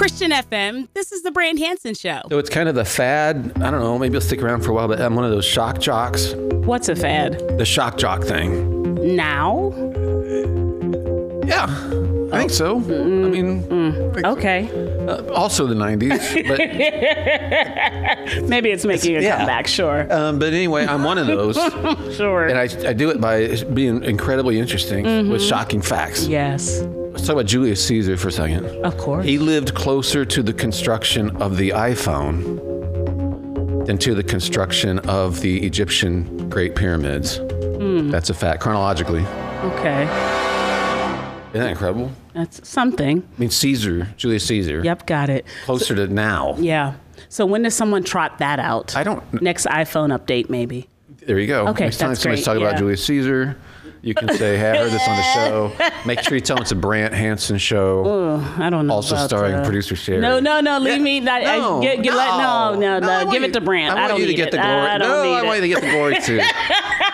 Christian FM, this is the Brand Hansen Show. So it's kind of the fad. I don't know, maybe it'll stick around for a while, but I'm one of those shock jocks. What's a fad? The shock jock thing. Now? Yeah, I think so. I mean, Okay. Also the 90s. But, Maybe it's making a comeback, sure. but anyway, I'm one of those. Sure. And I do it by being incredibly interesting with shocking facts. Yes, Let's talk about Julius Caesar for a second. of course. He lived closer to the construction of the iPhone than to the construction of the Egyptian Great Pyramids. That's a fact, chronologically. Okay. Isn't that incredible? That's something. I mean, Julius Caesar, Yep, got it. closer to now. Yeah. So when does someone trot that out? I don't... Next iPhone update, maybe. There you go. Okay, Next time that's somebody's great, talking about yeah. Julius Caesar, you can say, hey, I heard this on the show. Make sure you tell them it's a Brant Hansen show. Oh, I don't know. Also about, starring producer Sherry. No, leave me. Give it to Brant. I want don't you to need get it. the glory. I don't need I want you to it. get the glory too.